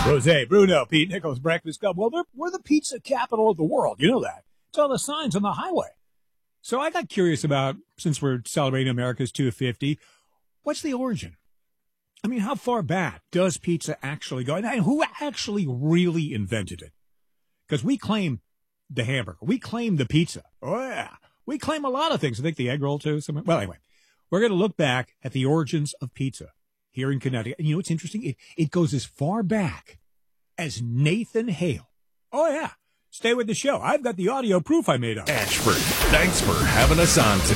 Jose, Bruno, Pete Nichols, Breakfast Club. Well, we're the pizza capital of the world. You know that. It's on the signs on the highway. So I got curious about, since we're celebrating America's 250, what's the origin? I mean, how far back does pizza actually go? And who actually really invented it? Because we claim the hamburger. We claim the pizza. Oh, yeah. We claim a lot of things. I think the egg roll, too. Well, anyway, we're going to look back at the origins of pizza here in Connecticut. And you know what's interesting? It goes as far back as Nathan Hale. Oh, yeah. Stay with the show. I've got the audio proof I made up. Ashford, thanks for having us on today.